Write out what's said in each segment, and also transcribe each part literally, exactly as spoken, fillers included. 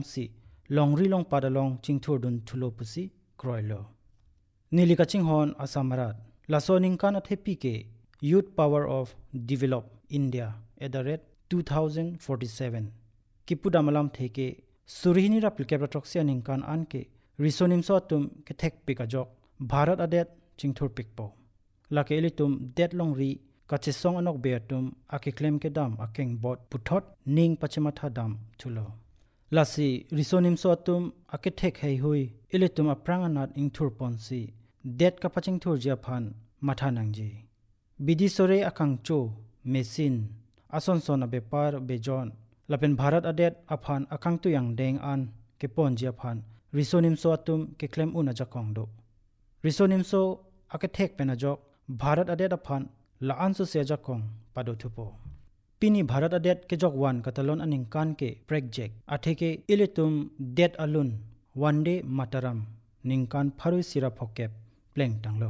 si longri long padalong chingthur dun thulo pusi kroilo nilika chinghon asamarat lasoning kan athepi ke youth power of develop india at the rate twenty forty-seven kipudamalam theke surihini ra pilkebra troxia ningkan anke risonim so tum ke thek pikajok bharat adet chingthur pikpo lake elitum det longri kachesong anok beatum ake claim ke dam akeng bot puthot ning pachematha dam thulo lasi risonim so atum ake thek hei hui elitum apranganat ingthur ponsi det ka pachingthur japhan matha nangji bidisore akangcho mesin asonson a bepar bejon lapen bharat adet aphan akang tu yang deng an ke pon japhan risonim so atum ke claim una jakong do risonim so ake thek penajok bharat adet aphan la ansu se jakong padothupo pini bharat adet ke jok wan katalon aning kan ke project atheke ilitum det alun one day mataram ningkan pharu sira phokep pleng tanglo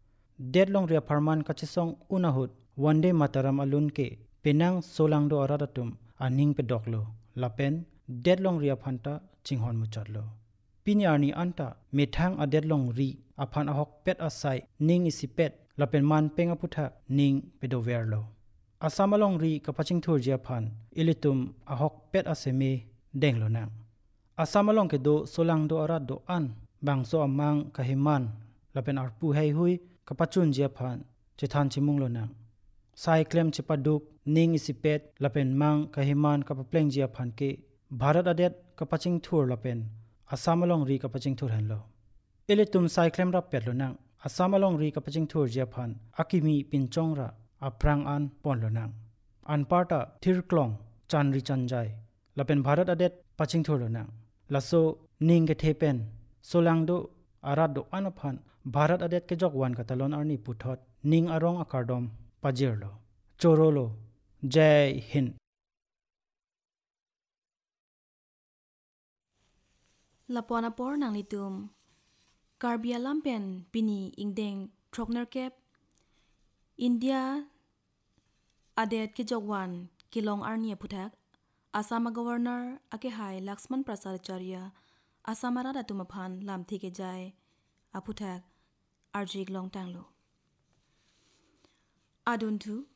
det long ria pharman kachisong unahut one day mataram alun ke penang solang do aradatum aning pe doklo lapen det long ria phanta chinghon muchatlo pini ani anta methang a det long ri aphan ahok pet asai ning isipet lapen man penga putha ning pedoverlo asamalong ri kapaching thur jia phan ilitum ahok pet aseme denglo na asamalong ke do solang do arat do an bangso amang kahiman lapen arpu hei hui kapachun jia phan chethan chimunglo na sai klem chipaduk ning isipet lapen mang kahiman kapapleng jia phan ke bharat adet kapaching thur lapen asamalong ri kapaching thur hanlo ilitum sai klem ra petlo na asamalong ri kapaching thur jia phan akimi pinchongra aprang an ponlo na an parta thirklong chanri chanjai lapen bharat adet paching thur lo na laso ning ke thepen solang do arat do anaphan bharat adet ke jok wan katalon arni puthot ning arong akardom pajirlo chorolo jai hind lapona por nang litum karbia lampen pini ingdeng thokner kep india adet ke jogwan kilong arnie puthak asama governor ake hai laxman prasad charya asamara datumaphan lamthi ke jai aputhak arjik long tanglo aduntu